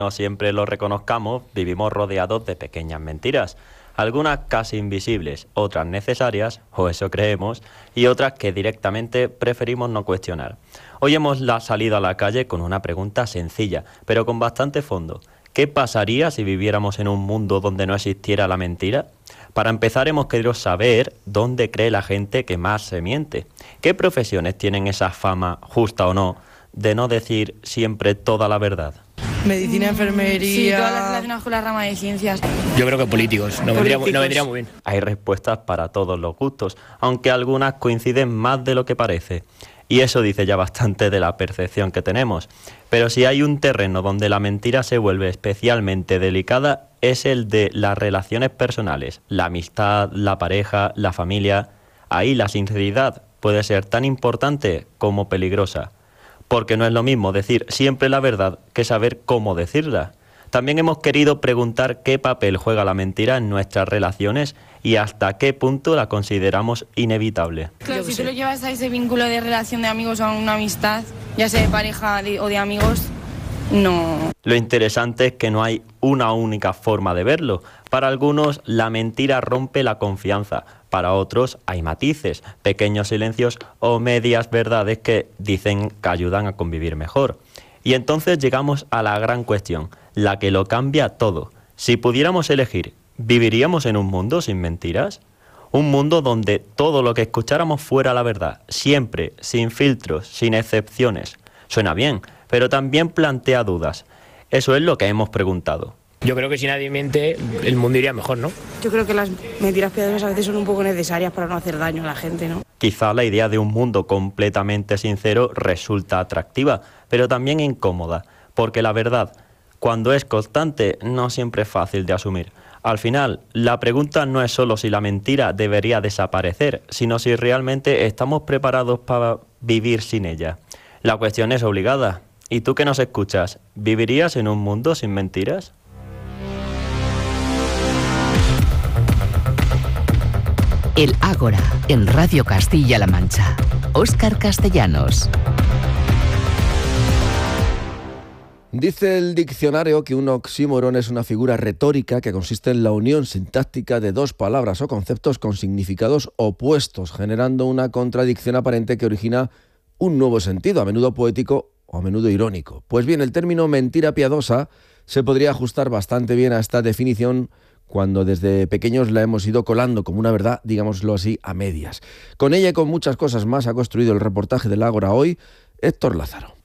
no siempre lo reconozcamos, vivimos rodeados de pequeñas mentiras. Algunas casi invisibles, otras necesarias, o eso creemos, y otras que directamente preferimos no cuestionar. Hoy hemos salido a la calle con una pregunta sencilla, pero con bastante fondo. ¿Qué pasaría si viviéramos en un mundo donde no existiera la mentira? Para empezar, hemos querido saber dónde cree la gente que más se miente. ¿Qué profesiones tienen esa fama, justa o no, de no decir siempre toda la verdad? Medicina, enfermería... Sí, todas las relacionadas con la rama de ciencias. Yo creo que políticos, no vendría muy bien. Hay respuestas para todos los gustos, aunque algunas coinciden más de lo que parece. Y eso dice ya bastante de la percepción que tenemos. Pero si hay un terreno donde la mentira se vuelve especialmente delicada, es el de las relaciones personales, la amistad, la pareja, la familia. Ahí la sinceridad puede ser tan importante como peligrosa. Porque no es lo mismo decir siempre la verdad que saber cómo decirla. También hemos querido preguntar qué papel juega la mentira en nuestras relaciones y hasta qué punto la consideramos inevitable. Claro, si tú lo llevas a ese vínculo de relación de amigos o a una amistad, ya sea de pareja o de amigos, no. Lo interesante es que no hay una única forma de verlo. Para algunos la mentira rompe la confianza, para otros hay matices, pequeños silencios o medias verdades que dicen que ayudan a convivir mejor. Y entonces llegamos a la gran cuestión, la que lo cambia todo. Si pudiéramos elegir, ¿viviríamos en un mundo sin mentiras? Un mundo donde todo lo que escucháramos fuera la verdad, siempre, sin filtros, sin excepciones. Suena bien, pero también plantea dudas. Eso es lo que hemos preguntado. Yo creo que si nadie miente, el mundo iría mejor, ¿no? Yo creo que las mentiras piadosas a veces son un poco necesarias para no hacer daño a la gente, ¿no? Quizá la idea de un mundo completamente sincero resulta atractiva, pero también incómoda, porque la verdad, cuando es constante, no siempre es fácil de asumir. Al final, la pregunta no es solo si la mentira debería desaparecer, sino si realmente estamos preparados para vivir sin ella. La cuestión es obligada. ¿Y tú que nos escuchas, vivirías en un mundo sin mentiras? El Ágora, en Radio Castilla-La Mancha. Óscar Castellanos. Dice el diccionario que un oxímoron es una figura retórica que consiste en la unión sintáctica de dos palabras o conceptos con significados opuestos, generando una contradicción aparente que origina un nuevo sentido, a menudo poético o a menudo irónico. Pues bien, el término mentira piadosa se podría ajustar bastante bien a esta definición cuando desde pequeños la hemos ido colando como una verdad, digámoslo así, a medias. Con ella y con muchas cosas más ha construido el reportaje del Ágora hoy Héctor Lázaro.